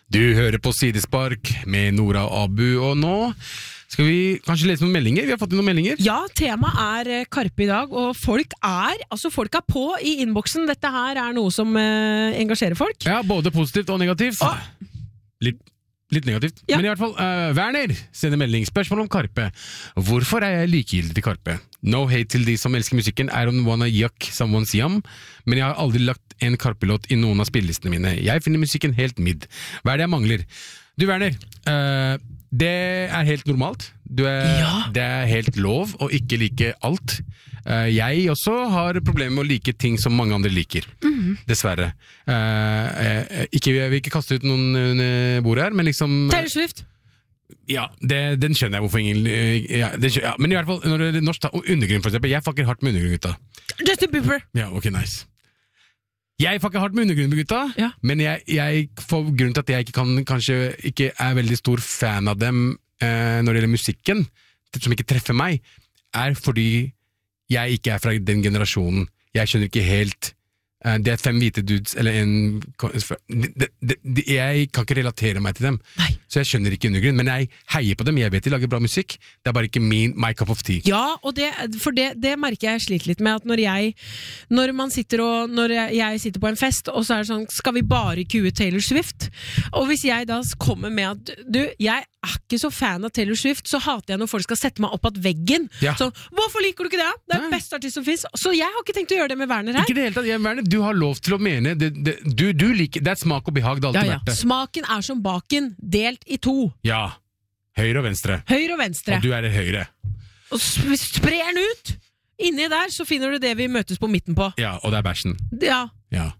Du hører på Sidespark med Nora og Abu, og nå skal vi kanskje lese noen meldinger. Vi har fått inn noen meldinger. Ja, temaet Karpe i dag, og folk er på i innboksen. Dette her noe som engasjerer folk. Ja, både positivt og negativt. Litt negativt. Ja. Men i hvert fall, Werner sender melding. Spørsmål om Karpe. Hvorfor jeg likegyldig til Karpe? No hate til de som elsker musikken. I don't wanna yuck someone's yum. Men jeg har aldri lagt en Karpe-låt i noen av spillelistene mine. Jeg finner musikken helt midd. Hva det jeg mangler? Du, Werner, det helt normalt. Det helt lov å ikke like alt. Jeg også har problemer med å like ting som mange andre liker. Dessverre. Jeg vil ikke kaste ut noen bord her, men liksom Taylor Swift. Ja, den skjønner jeg hvorfor ingen men i hvert fall, når det norsk og undergrunn for eksempel, jeg fucker hardt med undergrunn, gutta. Justin Bieber. Ja, ok, nice. Jeg fucker hardt med undergrunn, gutta, men jeg får grunn til at jeg kanskje ikke veldig stor fan av dem når det gjelder musikken, som ikke treffer meg, fordi jeg ikke fra den generasjonen. Jeg skjønner ikke helt det 5 hvite dudes eller jeg kan ikke relatere meg til dem. Nei. Så jeg skjønner ikke undergrunn, men jeg heier på dem. Jeg vet de lager bra musikk. Det bare ikke my cup of tea. Ja, og det merker jeg sliter litt med, at når jeg sitter på en fest, og så det sånn, skal vi bare kue Taylor Swift? Og hvis jeg da kommer med at jeg ikke så fan av Taylor Swift, så hater jeg når folk skal sette meg opp at veggen. Ja. Så, hvorfor liker du ikke det? Det den beste artist som finnes. Så jeg har ikke tenkt å gjøre det med Werner her. Ikke det hele tatt, Werner, du har lov til å mene du liker, det smak og behag, det har alltid vært det. Smaken som baken, delt i 2. Ja. Høyre og venstre. Høyre og venstre. Og du det høyre. Og sprer den ut. Inni der så finner du det vi møtes på midten på. Ja, og det bæsjen. Ja.